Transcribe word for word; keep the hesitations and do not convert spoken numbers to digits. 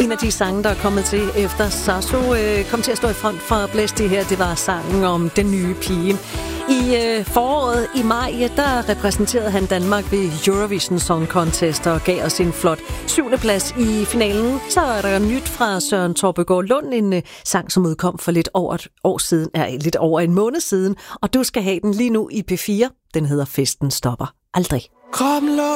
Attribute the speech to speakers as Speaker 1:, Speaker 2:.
Speaker 1: En af de sange, der er kommet til efter Sasso øh, kom til at stå i front for Blæst det her, det var sangen om den nye pige. I øh, foråret i maj, ja, der repræsenterede han Danmark ved Eurovision Song Contest og gav os en flot syvende plads i finalen. Så er der nyt fra Søren Torpegaard Lund, en øh, sang, som udkom for lidt over et år siden, er lidt over en måned siden, og du skal have den lige nu i P fire. Den hedder Festen stopper aldrig.
Speaker 2: Kom,